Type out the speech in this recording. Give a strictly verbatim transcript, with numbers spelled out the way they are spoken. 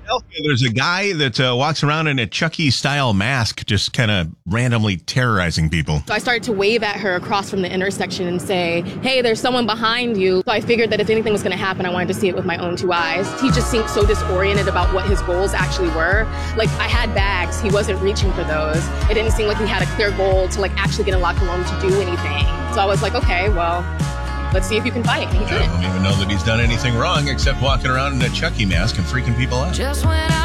Philadelphia, there's a guy that uh, walks around in a Chucky-style mask, just kind of randomly terrorizing people. So I started to wave at her across from the intersection and say, hey, there's someone behind you. So I figured that if anything was going to happen, I wanted to see it with my own two eyes. He just seemed so disoriented about what his goals actually were. Like, I had bags. He wasn't reaching for those. It didn't seem like he had a clear goal to, like, actually get in locker room to do anything. So I was like, okay, well, let's see if you can fight. And he I don't even know that he's done anything wrong except walking around in a Chucky mask and freaking people out. Just when I